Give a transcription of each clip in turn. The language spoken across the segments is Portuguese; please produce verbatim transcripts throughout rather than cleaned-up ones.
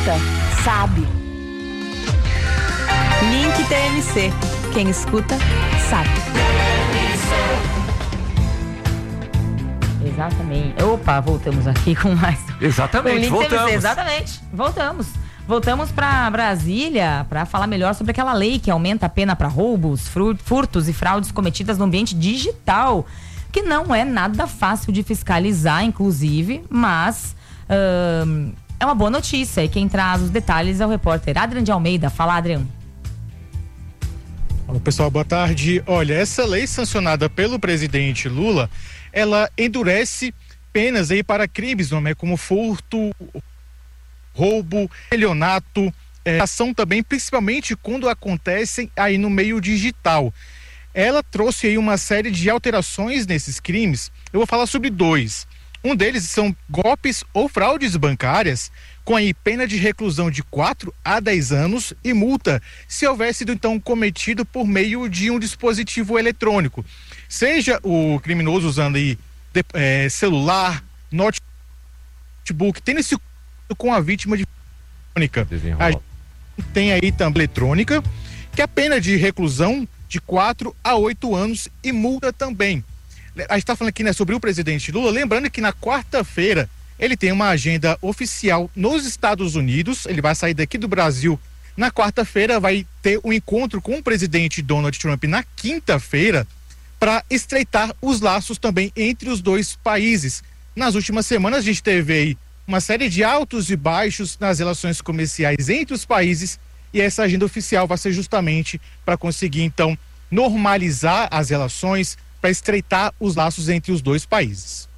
escuta, sabe. Link T M C. Quem escuta, sabe. Exatamente. Opa, voltamos aqui com mais. Exatamente, voltamos. Exatamente, voltamos. Voltamos para Brasília para falar melhor sobre aquela lei que aumenta a pena para roubos, furtos e fraudes cometidas no ambiente digital, que não é nada fácil de fiscalizar, inclusive, mas hum, é uma boa notícia. E quem traz os detalhes é o repórter Adrian de Almeida. Fala, Adrian. Olá, pessoal, boa tarde. Olha, essa lei sancionada pelo presidente Lula, ela endurece penas aí para crimes, não é, como furto, roubo, estelionato, é, ação também, principalmente quando acontecem aí no meio digital. Ela trouxe aí uma série de alterações nesses crimes. Eu vou falar sobre dois. Um deles são golpes ou fraudes bancárias, com aí pena de reclusão de quatro a dez anos e multa se houver sido então cometido por meio de um dispositivo eletrônico. Seja o criminoso usando aí de, é, celular, notebook, tendo esse com a vítima de eletrônica. A gente tem aí também eletrônica, que é a pena de reclusão de quatro a oito anos e multa também. A gente está falando aqui, né, sobre o presidente Lula, lembrando que na quarta-feira ele tem uma agenda oficial nos Estados Unidos. Ele vai sair daqui do Brasil na quarta-feira, vai ter um encontro com o presidente Donald Trump na quinta-feira para estreitar os laços também entre os dois países. Nas últimas semanas a gente teve aí uma série de altos e baixos nas relações comerciais entre os países, e essa agenda oficial vai ser justamente para conseguir então normalizar as relações, para estreitar os laços entre os dois países.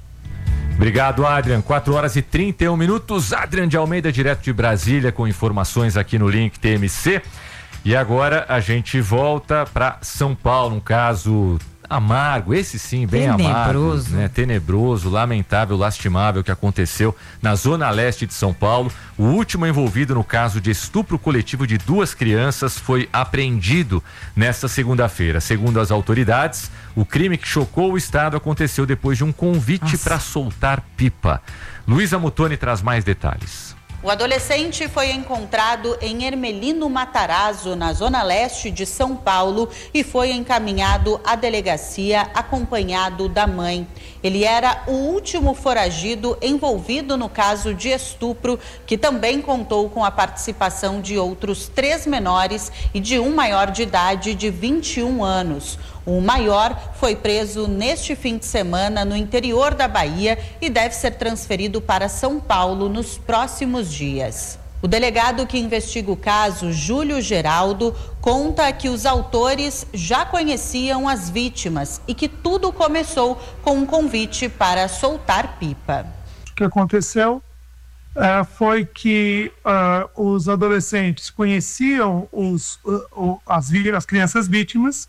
Obrigado, Adrian. quatro horas e trinta e um minutos. Adrian de Almeida, direto de Brasília, com informações aqui no Link T M C. E agora a gente volta para São Paulo, um caso amargo, esse sim, bem tenebroso. amargo, né? Tenebroso, lamentável, lastimável, que aconteceu na zona leste de São Paulo. O último envolvido no caso de estupro coletivo de duas crianças foi apreendido nesta segunda-feira. Segundo as autoridades, o crime que chocou o estado aconteceu depois de um convite para soltar pipa. Luísa Mutoni traz mais detalhes. O adolescente foi encontrado em Hermelino Matarazzo, na zona leste de São Paulo, e foi encaminhado à delegacia acompanhado da mãe. Ele era o último foragido envolvido no caso de estupro, que também contou com a participação de outros três menores e de um maior de idade de vinte e um anos. O maior foi preso neste fim de semana no interior da Bahia e deve ser transferido para São Paulo nos próximos dias. O delegado que investiga o caso, Júlio Geraldo, conta que os autores já conheciam as vítimas e que tudo começou com um convite para soltar pipa. O que aconteceu uh, foi que uh, os adolescentes conheciam os, uh, as, as crianças vítimas,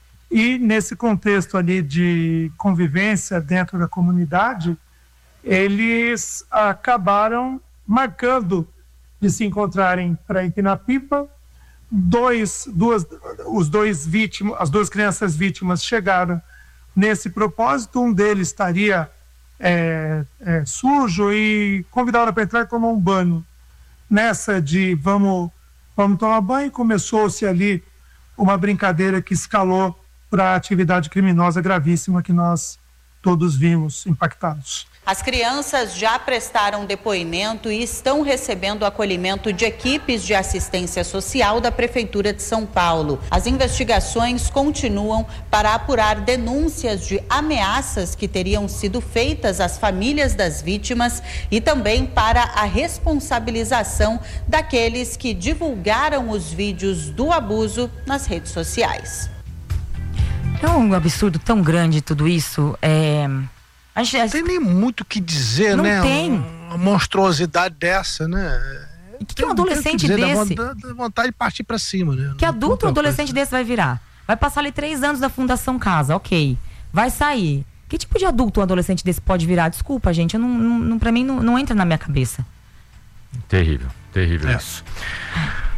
e nesse contexto ali de convivência dentro da comunidade, eles acabaram marcando de se encontrarem para empinar pipa. Dois, duas, os dois vítimas, as duas crianças vítimas chegaram nesse propósito. Um deles estaria é, é, sujo e convidaram para entrar e tomar um banho. Nessa de vamos, vamos tomar banho, começou-se ali uma brincadeira que escalou para a atividade criminosa gravíssima que nós todos vimos impactados. As crianças já prestaram depoimento e estão recebendo acolhimento de equipes de assistência social da Prefeitura de São Paulo. As investigações continuam para apurar denúncias de ameaças que teriam sido feitas às famílias das vítimas e também para a responsabilização daqueles que divulgaram os vídeos do abuso nas redes sociais. É um absurdo tão grande tudo isso. É... A gente... Não tem nem muito o que dizer, não né? Tem. Uma monstruosidade dessa, né? E que, que um adolescente que dizer, desse... Dá vontade de partir pra cima, né? Que adulto um adolescente coisa. desse vai virar? Vai passar ali três anos da Fundação Casa, ok. Vai sair. Que tipo de adulto um adolescente desse pode virar? Desculpa, gente, eu não, não, pra mim não, não entra na minha cabeça. Terrível, terrível é. isso.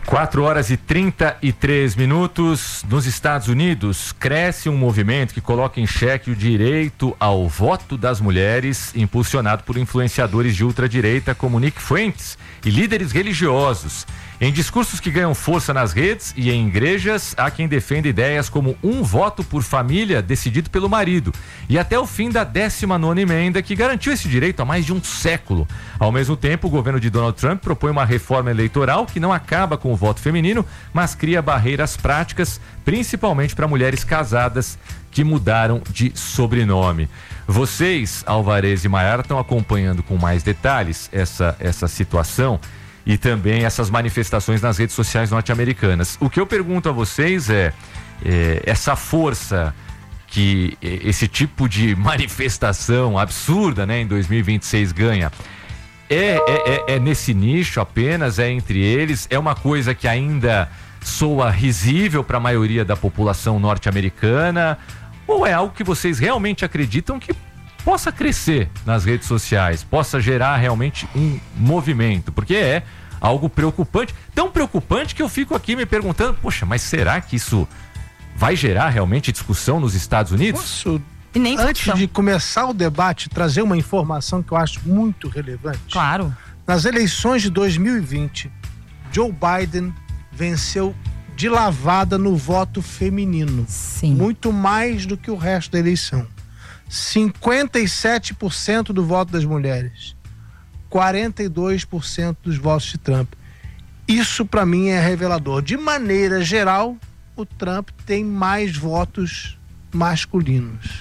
quatro horas e trinta e três minutos. Nos Estados Unidos, cresce um movimento que coloca em xeque o direito ao voto das mulheres, impulsionado por influenciadores de ultradireita como Nick Fuentes e líderes religiosos. Em discursos que ganham força nas redes e em igrejas, há quem defenda ideias como um voto por família decidido pelo marido e até o fim da décima nona emenda, que garantiu esse direito há mais de um século. Ao mesmo tempo, o governo de Donald Trump propõe uma reforma eleitoral que não acaba com o voto feminino, mas cria barreiras práticas, principalmente para mulheres casadas que mudaram de sobrenome. Vocês, Alvarez e Maiara, estão acompanhando com mais detalhes essa, essa situação e também essas manifestações nas redes sociais norte-americanas. O que eu pergunto a vocês é, é essa força que esse tipo de manifestação absurda, né, em dois mil e vinte e seis ganha, é, é, é nesse nicho apenas, é entre eles, é uma coisa que ainda soa risível para a maioria da população norte-americana, ou é algo que vocês realmente acreditam que possa crescer nas redes sociais, possa gerar realmente um movimento? Porque é algo preocupante, tão preocupante que eu fico aqui me perguntando, poxa, mas será que isso vai gerar realmente discussão nos Estados Unidos? Posso, E nem antes discussão. de começar o debate, trazer uma informação que eu acho muito relevante? Claro. Nas eleições de dois mil e vinte, Joe Biden venceu de lavada no voto feminino. Sim. Muito mais do que o resto da eleição. cinquenta e sete por cento do voto das mulheres, quarenta e dois por cento dos votos de Trump. Isso para mim é revelador. De maneira geral, o Trump tem mais votos masculinos.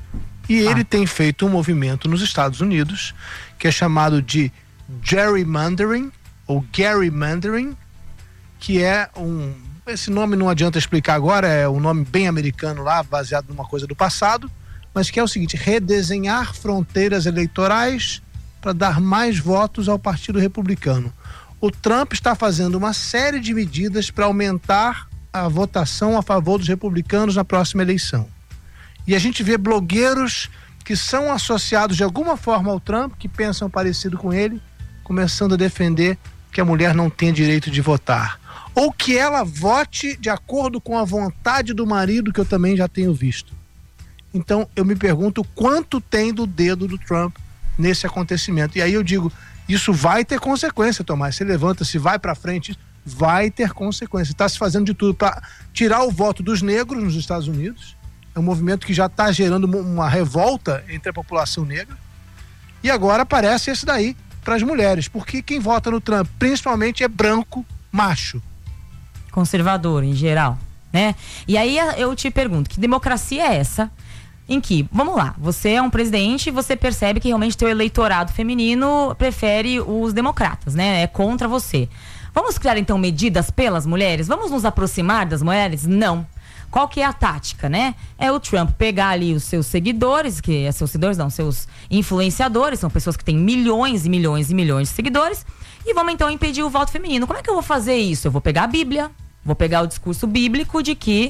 E Ah. ele tem feito um movimento nos Estados Unidos que é chamado de gerrymandering ou gerrymandering, que é um... Esse nome não adianta explicar agora, é um nome bem americano lá, baseado numa coisa do passado, mas que é o seguinte: redesenhar fronteiras eleitorais para dar mais votos ao Partido Republicano. O Trump está fazendo uma série de medidas para aumentar a votação a favor dos republicanos na próxima eleição. E a gente vê blogueiros que são associados de alguma forma ao Trump, que pensam parecido com ele, começando a defender que a mulher não tem direito de votar. Ou que ela vote de acordo com a vontade do marido, que eu também já tenho visto. Então eu me pergunto quanto tem do dedo do Trump nesse acontecimento. E aí eu digo, isso vai ter consequência, Tomás. Você levanta, se vai para frente, vai ter consequência. Está se fazendo de tudo para tirar o voto dos negros nos Estados Unidos. É um movimento que já está gerando uma revolta entre a população negra. E agora aparece esse daí para as mulheres, porque quem vota no Trump principalmente é branco, macho. Conservador, em geral, né? E aí eu te pergunto, que democracia é essa em que, vamos lá, você é um presidente e você percebe que realmente teu eleitorado feminino prefere os democratas, né? É contra você. Vamos criar então medidas pelas mulheres? Vamos nos aproximar das mulheres? Não. Qual que é a tática, né? É o Trump pegar ali os seus seguidores, que é seus seguidores não, seus influenciadores, são pessoas que têm milhões e milhões e milhões de seguidores, e vamos então impedir o voto feminino. Como é que eu vou fazer isso? Eu vou pegar a Bíblia, vou pegar o discurso bíblico de que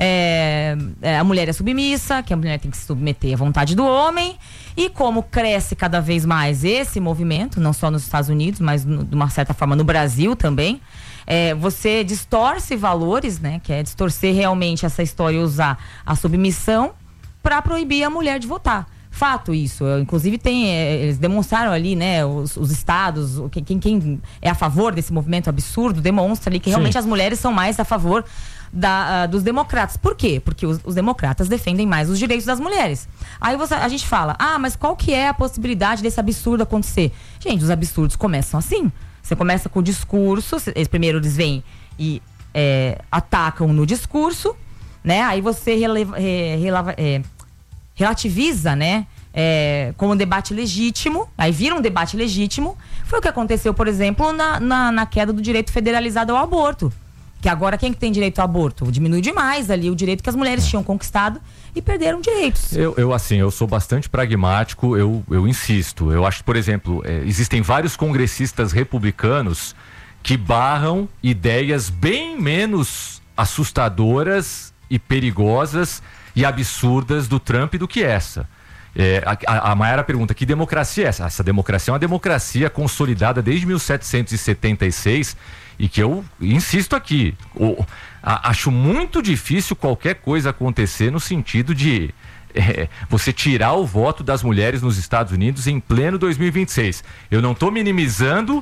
é, é, a mulher é submissa, que a mulher tem que se submeter à vontade do homem, e como cresce cada vez mais esse movimento, não só nos Estados Unidos, mas no, de uma certa forma no Brasil também, é, você distorce valores, né? Que é distorcer realmente essa história e usar a submissão para proibir a mulher de votar. Fato isso, eu, inclusive tem, é, eles demonstraram ali, né, os, os estados, quem, quem é a favor desse movimento absurdo, demonstra ali que realmente Sim. as mulheres são mais a favor da, uh, dos democratas. Por quê? Porque os, os democratas defendem mais os direitos das mulheres. Aí você, a gente fala, ah, mas qual que é a possibilidade desse absurdo acontecer? Gente, os absurdos começam assim. Você começa com o discurso, eles, primeiro eles vêm e é, atacam no discurso, né? Aí você releva, re, releva, é, relativiza, né? É, como um debate legítimo, aí vira um debate legítimo. Foi o que aconteceu, por exemplo, na, na, na queda do direito federalizado ao aborto. Que agora quem que tem direito ao aborto? Diminui demais ali o direito que as mulheres tinham conquistado e perderam direitos. Eu, eu assim, eu sou bastante pragmático, eu, eu insisto. Eu acho que, por exemplo, é, existem vários congressistas republicanos que barram ideias bem menos assustadoras e perigosas e absurdas do Trump do que essa. É, a, a Mayara pergunta, que democracia é essa? Essa democracia é uma democracia consolidada desde mil setecentos e setenta e seis e que eu insisto aqui, o, a, acho muito difícil qualquer coisa acontecer no sentido de é, você tirar o voto das mulheres nos Estados Unidos em pleno dois mil e vinte e seis. Eu não estou minimizando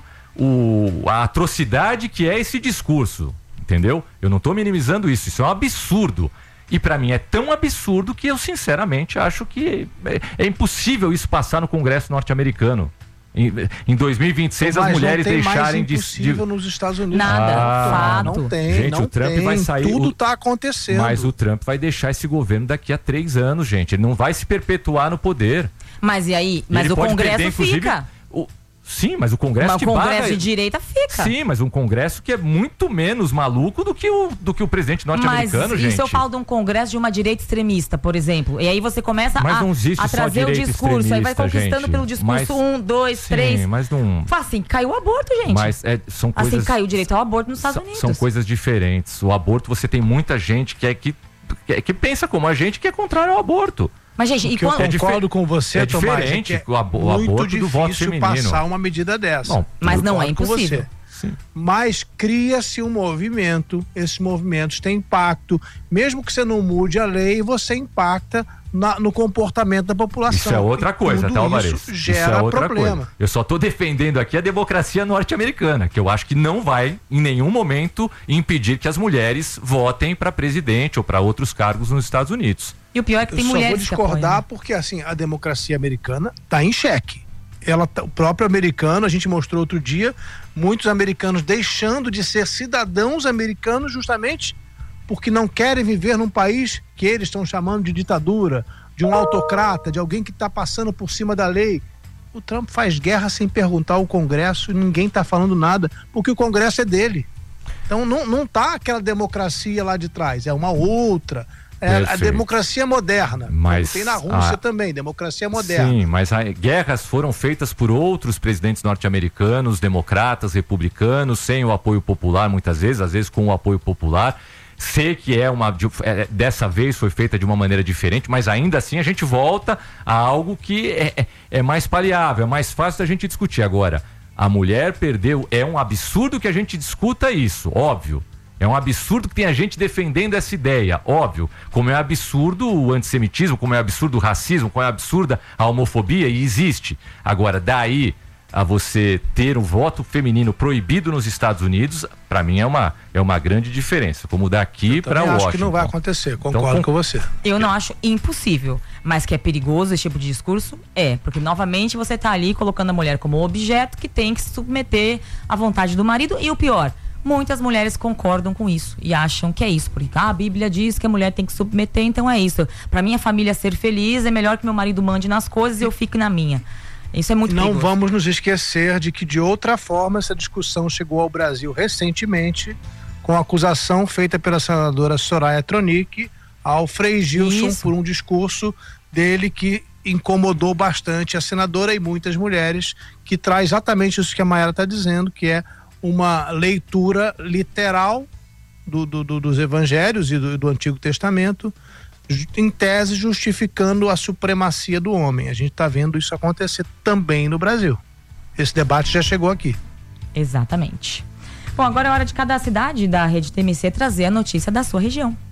o, a atrocidade que é esse discurso, entendeu? Eu não estou minimizando isso, isso é um absurdo. E para mim é tão absurdo que eu sinceramente acho que é, é impossível isso passar no Congresso norte-americano. Em, em dois mil e vinte e seis as mulheres deixarem de... impossível nos Estados Unidos. Nada, ah, fato. Não tem, gente, não o Trump tem, vai sair, tudo o, tá acontecendo. Mas o Trump vai deixar esse governo daqui a três anos, gente. Ele não vai se perpetuar no poder. Mas e aí? Mas Ele o pode Congresso perder, inclusive, fica. O, sim, mas o Congresso Mas que o Congresso barra... de direita fica. Sim, mas um Congresso que é muito menos maluco do que o, do que o presidente norte-americano, Mas gente. e se eu falo de um Congresso de uma direita extremista, por exemplo? E aí você começa Mas a, não existe a só trazer o direita discurso, aí vai extremista, conquistando gente. pelo discurso Mas- um, dois, Sim, três. mas não... Fala assim, caiu o aborto, gente. Mas é, são coisas... Assim caiu o direito ao aborto nos Estados são, Unidos. são coisas diferentes. O aborto, você tem muita gente que é que, que, que pensa como a gente, que é contrário ao aborto. Mas, gente, e Que eu quando... é difer- concordo com você, é Tomás, diferente é que é o abo- o muito aborto do voto difícil feminino. passar uma medida dessa. Bom, Mas Eu não é concordo com impossível. você. Sim. Mas cria-se um movimento, esses movimentos têm impacto, mesmo que você não mude a lei, você impacta na- no comportamento da população. Isso é outra E coisa, tudo tá, Alvarez? Isso Isso gera é outra problema. coisa. Eu só tô defendendo aqui a democracia norte-americana, que eu acho que não vai, em nenhum momento, impedir que as mulheres votem para presidente ou para outros cargos nos Estados Unidos. E o pior é que Eu tem só vou mulheres que discordar apoiam. porque assim, a democracia americana está em xeque. Ela, tá- o próprio americano, a gente mostrou outro dia, muitos americanos deixando de ser cidadãos americanos justamente porque não querem viver num país que eles estão chamando de ditadura, de um autocrata, de alguém que está passando por cima da lei. O Trump faz guerra sem perguntar ao Congresso e ninguém está falando nada, porque o Congresso é dele. Então não, não tá aquela democracia lá de trás, é uma outra. É a Perfeito. democracia moderna. Mas Tem na Rússia a- também, democracia moderna. Sim, mas a, guerras foram feitas por outros presidentes norte-americanos, democratas, republicanos, sem o apoio popular muitas vezes, às vezes com o apoio popular. Sei que é uma de- é, dessa vez foi feita de uma maneira diferente, mas ainda assim a gente volta a algo que é, é- é mais paliável, é mais fácil da gente discutir. Agora, a mulher perdeu, é um absurdo que a gente discuta isso, óbvio. É um absurdo que tenha gente defendendo essa ideia, óbvio. Como é absurdo o antissemitismo, como é absurdo o racismo, como é absurda a homofobia, e existe. Agora, daí a você ter o voto feminino proibido nos Estados Unidos, para mim é uma, é uma grande diferença. Como daqui para Também Washington. acho que não vai acontecer, concordo Então, com você. Eu não acho impossível, mas que é perigoso esse tipo de discurso, é. Porque, novamente, você tá ali colocando a mulher como objeto que tem que se submeter à vontade do marido. E o pior, muitas mulheres concordam com isso e acham que é isso. Porque ah, a Bíblia diz que a mulher tem que submeter, então é isso. Pra minha família ser feliz, é melhor que meu marido mande nas coisas e eu fique na minha. Isso é muito Não perigoso. vamos nos esquecer de que, de outra forma, essa discussão chegou ao Brasil recentemente com a acusação feita pela senadora Soraya Tronic ao Frei Gilson Isso. por um discurso dele que incomodou bastante a senadora e muitas mulheres, que traz exatamente isso que a Mayara está dizendo, que é uma leitura literal do, do- do- dos evangelhos e do, do Antigo Testamento, ju- em tese justificando a supremacia do homem. A gente está vendo isso acontecer também no Brasil. Esse debate já chegou aqui. Exatamente. Bom, agora é hora de cada cidade da Rede T M C trazer a notícia da sua região.